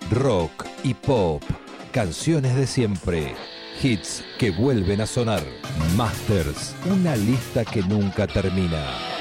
rock y pop, canciones de siempre, hits que vuelven a sonar. Masters, una lista que nunca termina.